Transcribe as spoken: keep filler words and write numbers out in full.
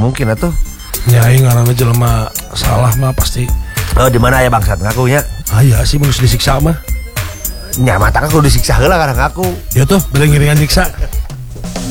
mungkin atuh. Nyai ngaranna jelema salah mah pasti. Oh di mana ya bangsat ngakunya? Ah iya sih manusia disiksa mah. Nya mata kan kudu disiksa heula karena ngaku. Ya tuh, beli ngiringan nyiksa.